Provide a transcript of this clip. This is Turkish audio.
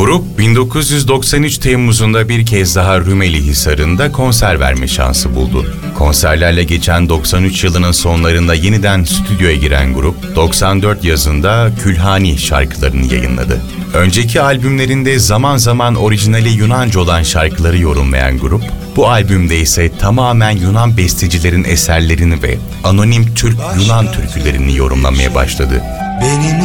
Grup 1993 Temmuz'unda bir kez daha Rumeli Hisarı'nda konser verme şansı buldu. Konserlerle geçen 93 yılının sonlarında yeniden stüdyoya giren grup, 94 yazında Külhani şarkılarını yayınladı. Önceki albümlerinde zaman zaman orijinali Yunanca olan şarkıları yorumlayan grup, bu albümde ise tamamen Yunan bestecilerin eserlerini ve anonim Türk-Yunan türkülerini yorumlamaya başladı.